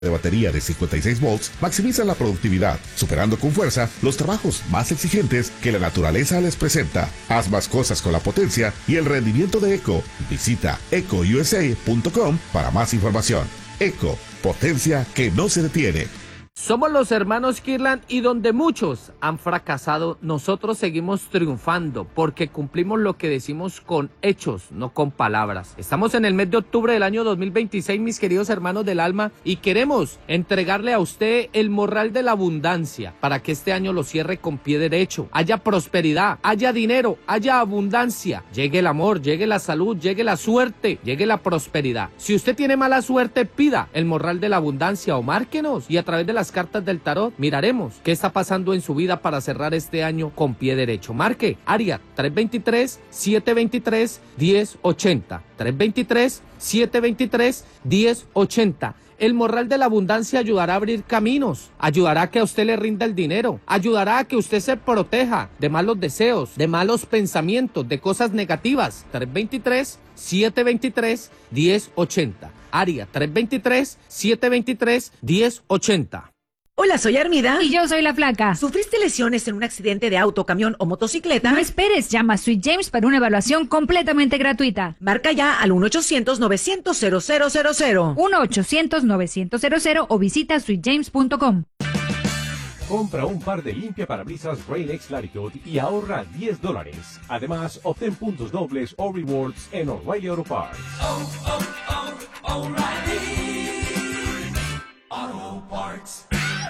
de batería de 56 volts maximizan la productividad, superando con fuerza los trabajos más exigentes que la naturaleza les presenta. Haz más cosas con la potencia y el rendimiento de Eco. Visita ecousa.com para más información. Eco, potencia que no se detiene. Somos los hermanos Kirlan y donde muchos han fracasado, nosotros seguimos triunfando porque cumplimos lo que decimos con hechos, no con palabras. Estamos en el mes de octubre del año 2026, mis queridos hermanos del alma, y queremos entregarle a usted el morral de la abundancia para que este año lo cierre con pie derecho. Haya prosperidad, haya dinero, haya abundancia. Llegue el amor, llegue la salud, llegue la suerte, llegue la prosperidad. Si usted tiene mala suerte, pida el morral de la abundancia o márquenos y a través de las cartas del tarot miraremos qué está pasando en su vida para cerrar este año con pie derecho. Marque área 323-723-1080, 323-723-1080. El morral de la abundancia ayudará a abrir caminos, ayudará a que a usted le rinda el dinero, ayudará a que usted se proteja de malos deseos, de malos pensamientos, de cosas negativas. 323-723-1080, área 323-723-1080. Hola, soy Armida. Y yo soy la Flaca. ¿Sufriste lesiones en un accidente de auto, camión o motocicleta? No esperes, llama a Sweet James para una evaluación completamente gratuita. Marca ya al 1-800-900-0000. 1-800-900-0000 o visita sweetjames.com. Compra un par de limpiaparabrisas Rain-X Latitude y ahorra $10. Además, obtén puntos dobles o rewards en O'Reilly Auto Parts. O'Reilly Auto Parts.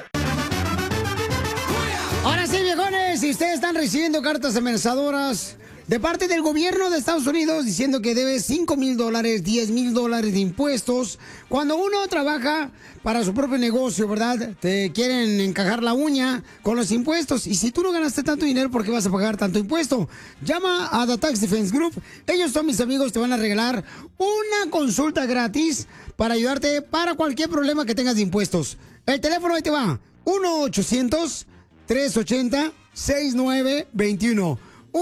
Ahora sí, viejones, si ustedes están recibiendo cartas amenazadoras de parte del gobierno de Estados Unidos diciendo que debes $5,000, $10,000 de impuestos, cuando uno trabaja para su propio negocio, ¿verdad? Te quieren encajar la uña con los impuestos. Y si tú no ganaste tanto dinero, ¿por qué vas a pagar tanto impuesto? Llama a The Tax Defense Group. Ellos son mis amigos, te van a regalar una consulta gratis para ayudarte para cualquier problema que tengas de impuestos. El teléfono ahí te va, 1-800-380-6921.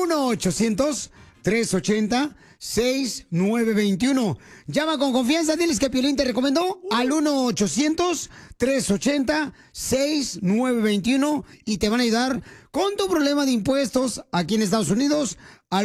1-800-380-6921. Llama con confianza, diles que Piolín te recomendó al 1-800-380-6921 y te van a ayudar con tu problema de impuestos aquí en Estados Unidos al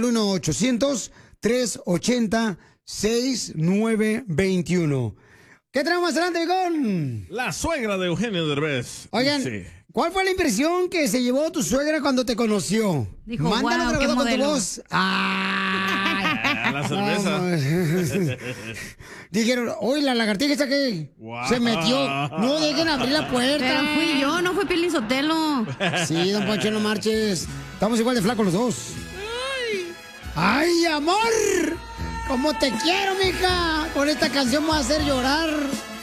1-800-380-6921. ¿Qué traemos más adelante, Bigón? La suegra de Eugenio Derbez. Oigan, sí. ¿Cuál fue la impresión que se llevó tu suegra cuando te conoció? Dijo, mándalo wow, grabado con tu modelo. voz. ¡Ay! La cerveza. Dijeron, oye, la lagartija esa que se metió. No dejen abrir la puerta. Pero fui yo, no fue Piolín Sotelo. Sí, don Poncho, no marches. Estamos igual de flacos los dos. ¡Ay, amor! ¡Cómo te quiero, mija! Con esta canción me va a hacer llorar.